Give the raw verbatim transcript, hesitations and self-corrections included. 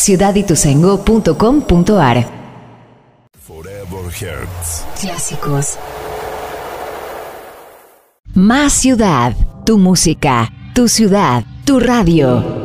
ciudad ituzaingó punto com punto ar. Forever Hertz. Clásicos. Más ciudad. Tu música. Tu ciudad. Tu radio.